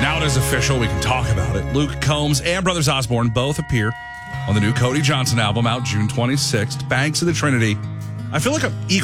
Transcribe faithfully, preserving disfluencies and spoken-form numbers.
Now it is official. We can talk about it. Luke Combs and Brothers Osborne both appear on the new Cody Johnson album out June twenty-sixth. Banks of the Trinity. I feel like I'm equal.